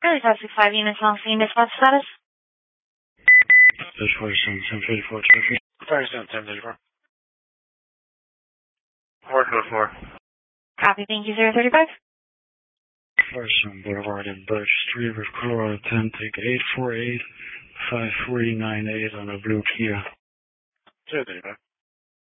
Really Classic 5 units on scene, dispatch status. Dispatch 47, 1034, traffic. 47, 1034. 424. Copy, thank you, 035. Firestone Boulevard in Birch Street with Colorado 10, take 848, 5398 on a blue Kia. 035.